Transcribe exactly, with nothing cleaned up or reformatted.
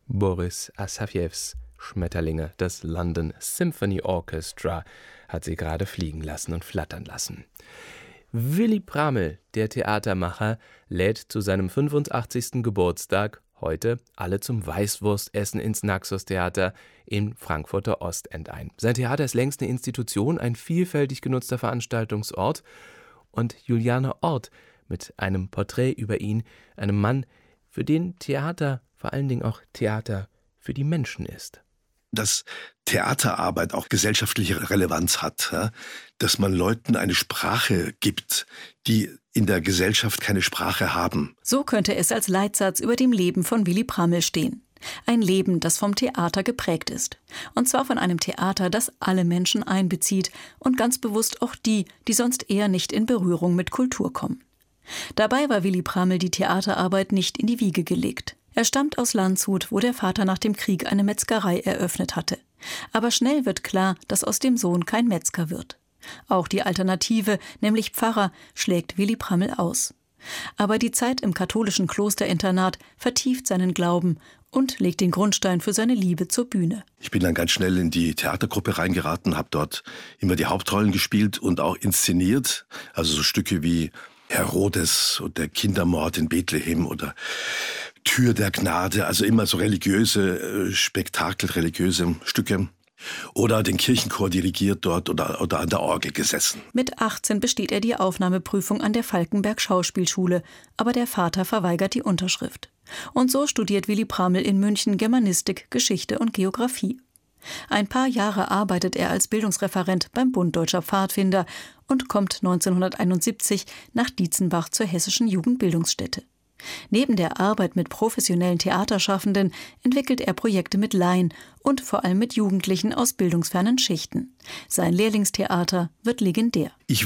Boris Asafjews Schmetterlinge. Das London Symphony Orchestra hat sie gerade fliegen lassen und flattern lassen. Willy Praml, der Theatermacher, lädt zu seinem fünfundachtzigsten Geburtstag heute alle zum Weißwurstessen ins Naxos-Theater im Frankfurter Ostend ein. Sein Theater ist längst eine Institution, ein vielfältig genutzter Veranstaltungsort. Und Juliane Ort mit einem Porträt über ihn, einem Mann, für den Theater vor allen Dingen auch Theater für die Menschen ist. Dass Theaterarbeit auch gesellschaftliche Relevanz hat, ja? Dass man Leuten eine Sprache gibt, die in der Gesellschaft keine Sprache haben. So könnte es als Leitsatz über dem Leben von Willy Praml stehen. Ein Leben, das vom Theater geprägt ist. Und zwar von einem Theater, das alle Menschen einbezieht und ganz bewusst auch die, die sonst eher nicht in Berührung mit Kultur kommen. Dabei war Willy Praml die Theaterarbeit nicht in die Wiege gelegt. Er stammt aus Landshut, wo der Vater nach dem Krieg eine Metzgerei eröffnet hatte. Aber schnell wird klar, dass aus dem Sohn kein Metzger wird. Auch die Alternative, nämlich Pfarrer, schlägt Willy Praml aus. Aber die Zeit im katholischen Klosterinternat vertieft seinen Glauben und legt den Grundstein für seine Liebe zur Bühne. Ich bin dann ganz schnell in die Theatergruppe reingeraten, habe dort immer die Hauptrollen gespielt und auch inszeniert. Also so Stücke wie Herodes und der Kindermord in Bethlehem oder Tür der Gnade, also immer so religiöse äh, Spektakel, religiöse Stücke. Oder den Kirchenchor dirigiert dort oder, oder an der Orgel gesessen. Mit achtzehn besteht er die Aufnahmeprüfung an der Falkenberg Schauspielschule, aber der Vater verweigert die Unterschrift. Und so studiert Willy Praml in München Germanistik, Geschichte und Geographie. Ein paar Jahre arbeitet er als Bildungsreferent beim Bund Deutscher Pfadfinder und kommt neunzehnhunderteinundsiebzig nach Dietzenbach zur Hessischen Jugendbildungsstätte. Neben der Arbeit mit professionellen Theaterschaffenden entwickelt er Projekte mit Laien und vor allem mit Jugendlichen aus bildungsfernen Schichten. Sein Lehrlingstheater wird legendär. Ich